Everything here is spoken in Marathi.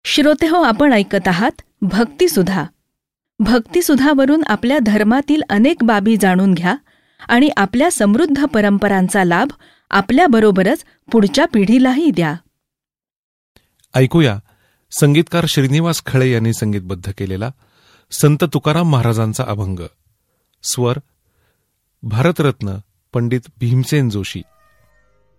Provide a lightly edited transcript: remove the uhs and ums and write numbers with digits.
श्रोतेहो, आपण ऐकत आहात भक्तिसुधा. भक्तिसुधावरून आपल्या धर्मातील अनेक बाबी जाणून घ्या आणि आपल्या समृद्ध परंपरांचा लाभ आपल्याबरोबरच पुढच्या पिढीलाही द्या. ऐकूया संगीतकार श्रीनिवास खळे यांनी संगीतबद्ध केलेला संत तुकाराम महाराजांचा अभंग. स्वर भारतरत्न पंडित भीमसेन जोशी.